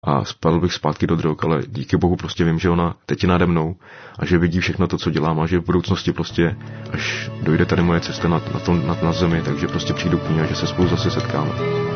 a spadl bych zpátky do drog, ale díky bohu prostě vím, že ona teď je nade mnou a že vidí všechno to, co dělám a že v budoucnosti prostě, až dojde tady moje cesta na zemi, takže prostě přijdu k ní a že se spolu zase setkáme.